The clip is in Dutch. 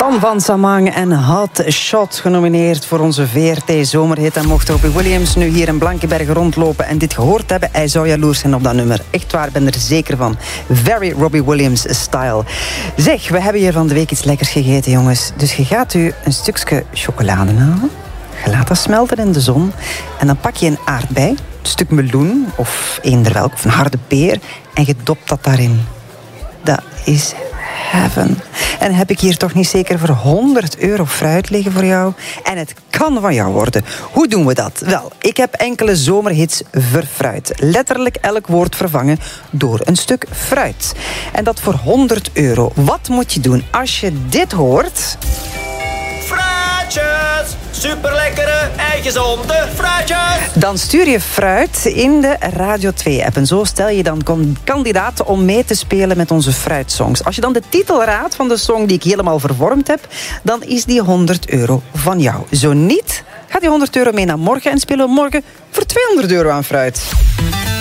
Tan van Samang en Hot Shot, genomineerd voor onze VRT Zomerhit. En mocht Robbie Williams nu hier in Blankenberg rondlopen en dit gehoord hebben, hij zou jaloers zijn op dat nummer. Echt waar, ik ben er zeker van. Very Robbie Williams style. Zeg, we hebben hier van de week iets lekkers gegeten, jongens. Dus je gaat u een stukje chocolade halen. Je laat dat smelten in de zon. En dan pak je een aardbei, een stuk meloen of eenderwelk of een harde peer. En je dopt dat daarin. Dat is heaven. En heb ik hier toch niet zeker voor €100 fruit liggen voor jou? En het kan van jou worden. Hoe doen we dat? Wel, ik heb enkele zomerhits verfruit. Letterlijk elk woord vervangen door een stuk fruit. En dat voor €100. Wat moet je doen als je dit hoort? Fruitjes! Superlekkere en gezonde fruitjes! Dan stuur je fruit in de Radio 2-app. En zo stel je dan kandidaat om mee te spelen met onze fruitsongs. Als je dan de titel raadt van de song die ik helemaal vervormd heb, dan is die €100 van jou. Zo niet, gaat die €100 mee naar morgen en spelen we morgen voor €200 aan fruit.